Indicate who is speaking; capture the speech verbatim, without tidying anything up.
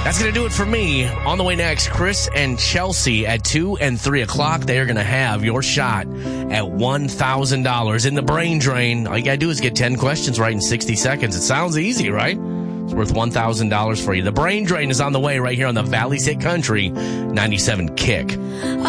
Speaker 1: That's going to do it for me. On the way next, Chris and Chelsea at two and three o'clock. They are going to have your shot at one thousand dollars in the brain drain. All you got to do is get ten questions right in sixty seconds. It sounds easy, right? It's worth one thousand dollars for you. The brain drain is on the way right here on the Valley's Hit Country ninety-seven Kick.